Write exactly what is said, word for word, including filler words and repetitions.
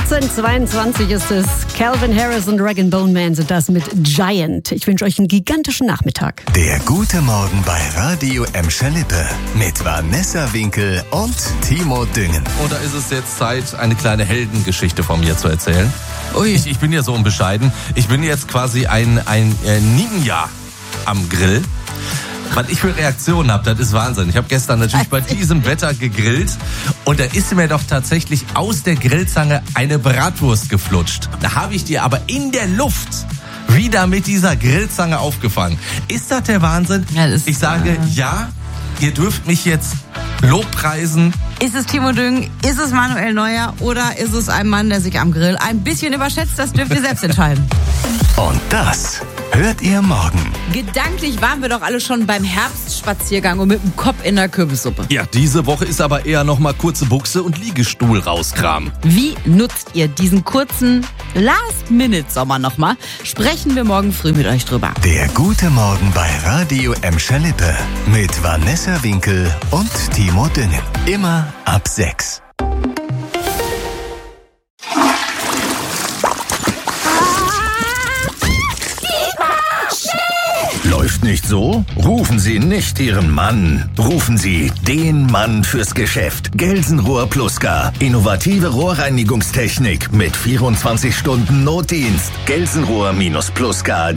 achtzehn Uhr zweiundzwanzig ist es. Calvin Harris und Rag and Bone Man sind das mit Giant. Ich wünsche euch einen gigantischen Nachmittag. Der gute Morgen bei Radio Emscher Lippe mit Vanessa Winkel und Timo Düngen. Oder ist es jetzt Zeit, eine kleine Heldengeschichte von mir zu erzählen? Ui. Ich, ich bin ja so unbescheiden. Ich bin jetzt quasi ein, ein äh, Ninja am Grill. Was ich für Reaktionen habe, das ist Wahnsinn. Ich habe gestern natürlich bei diesem Wetter gegrillt und da ist mir doch tatsächlich aus der Grillzange eine Bratwurst geflutscht. Da habe ich die aber in der Luft wieder mit dieser Grillzange aufgefangen. Ist das der Wahnsinn? Ja, das ist, ich sage äh... ja, ihr dürft mich jetzt lobpreisen. Ist es Timo Düngen, ist es Manuel Neuer oder ist es ein Mann, der sich am Grill ein bisschen überschätzt? Das dürft ihr selbst entscheiden. Und das hört ihr morgen. Gedanklich waren wir doch alle schon beim Herbstspaziergang und mit dem Kopf in der Kürbissuppe. Ja, diese Woche ist aber eher noch mal kurze Buchse und Liegestuhl rauskramen. Wie nutzt ihr diesen kurzen Last-Minute-Sommer nochmal? Sprechen wir morgen früh mit euch drüber. Der gute Morgen bei Radio Emscher Lippe mit Vanessa Winkel und Timo Düngen. Immer ab sechs. Läuft nicht so? Rufen Sie nicht Ihren Mann. Rufen Sie den Mann fürs Geschäft. Gelsenrohr Pluska. Innovative Rohrreinigungstechnik mit vierundzwanzig Stunden Notdienst. Gelsenrohr Pluska.